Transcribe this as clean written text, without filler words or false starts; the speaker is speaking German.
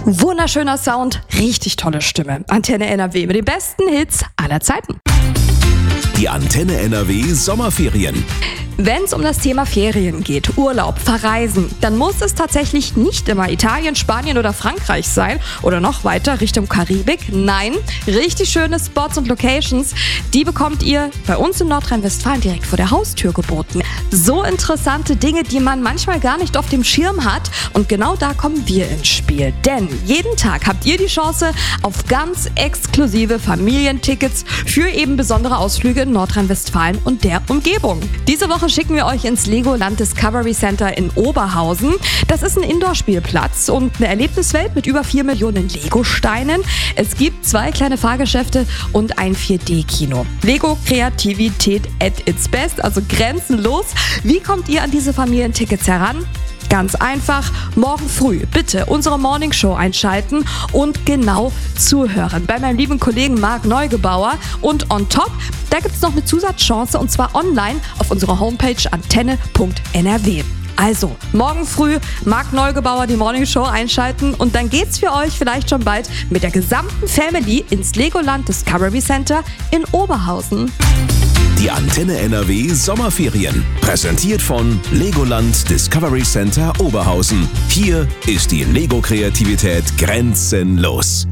Wunderschöner Sound, richtig tolle Stimme. Antenne NRW mit den besten Hits aller Zeiten. Die Antenne NRW Sommerferien. Wenn es um das Thema Ferien geht, Urlaub, Verreisen, dann muss es tatsächlich nicht immer Italien, Spanien oder Frankreich sein oder noch weiter Richtung Karibik. Nein, richtig schöne Spots und Locations, die bekommt ihr bei uns in Nordrhein-Westfalen direkt vor der Haustür geboten. So interessante Dinge, die man manchmal gar nicht auf dem Schirm hat, und genau da kommen wir ins Spiel. Denn jeden Tag habt ihr die Chance auf ganz exklusive Familientickets für eben besondere Ausflüge in Nordrhein-Westfalen und der Umgebung. Diese Woche schicken wir euch ins Legoland Discovery Center in Oberhausen. Das ist ein Indoor-Spielplatz und eine Erlebniswelt mit über 4 Millionen Lego-Steinen. Es gibt 2 kleine Fahrgeschäfte und ein 4D-Kino. Lego-Kreativität at its best, also grenzenlos. Wie kommt ihr an diese Familientickets heran? Ganz einfach, morgen früh bitte unsere Morning Show einschalten und genau zuhören. Bei meinem lieben Kollegen Marc Neugebauer. Und on top, da gibt es noch eine Zusatzchance, und zwar online auf unserer Homepage antenne.nrw. Also, morgen früh Marc Neugebauer die Morning Show einschalten und dann geht's für euch vielleicht schon bald mit der gesamten Family ins Legoland Discovery Center in Oberhausen. Die Antenne NRW Sommerferien. Präsentiert von Legoland Discovery Center Oberhausen. Hier ist die Lego-Kreativität grenzenlos.